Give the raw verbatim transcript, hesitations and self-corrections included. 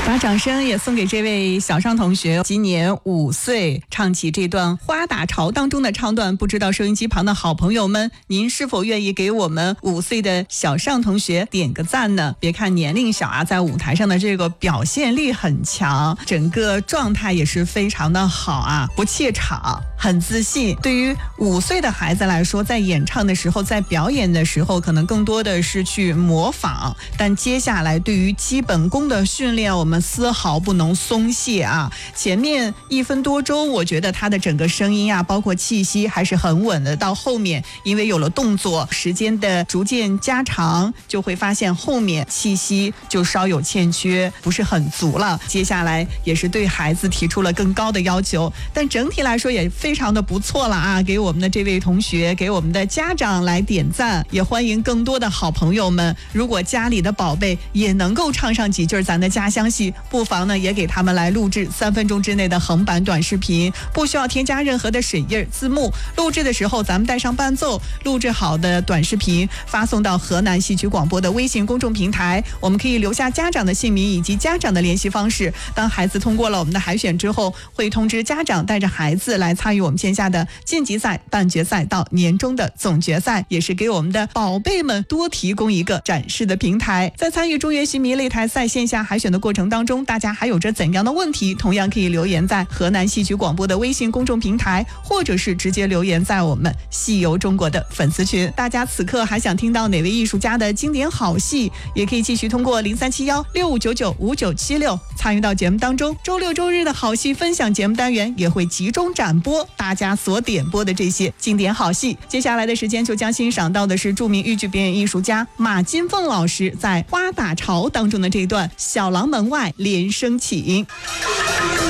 把掌声也送给这位小尚同学，今年五岁，唱起这段《花打潮》当中的唱段，不知道收音机旁的好朋友们，您是否愿意给我们五岁的小尚同学点个赞呢？别看年龄小啊，在舞台上的这个表现力很强，整个状态也是非常的好啊，不怯场，很自信。对于五岁的孩子来说，在演唱的时候，在表演的时候，可能更多的是去模仿，但接下来对于基本功的训练，我们丝毫不能松懈啊！前面一分多钟，我觉得他的整个声音啊，包括气息还是很稳的。到后面，因为有了动作，时间的逐渐加长，就会发现后面气息就稍有欠缺，不是很足了。接下来也是对孩子提出了更高的要求，但整体来说也非常的不错了啊！给我们的这位同学，给我们的家长来点赞，也欢迎更多的好朋友们，如果家里的宝贝也能够唱上几句咱的家乡戏，不妨呢也给他们来录制三分钟之内的横版短视频，不需要添加任何的水印字幕，录制的时候咱们带上伴奏，录制好的短视频发送到河南戏曲广播的微信公众平台，我们可以留下家长的姓名以及家长的联系方式，当孩子通过了我们的海选之后，会通知家长带着孩子来参与我们线下的晋级赛、半决赛到年终的总决赛，也是给我们的宝贝们多提供一个展示的平台。在参与中原戏迷擂台赛线下海选的过程当中，大家还有着怎样的问题，同样可以留言在河南戏曲广播的微信公众平台，或者是直接留言在我们戏游中国的粉丝群。大家此刻还想听到哪位艺术家的经典好戏，也可以继续通过零三七幺六五九九五九七六参与到节目当中。周六周日的好戏分享节目单元也会集中展播大家所点播的这些经典好戏。接下来的时间就将欣赏到的是著名豫剧表演艺术家马金凤老师在《花打潮》当中的这一段《小郎门外连声请》。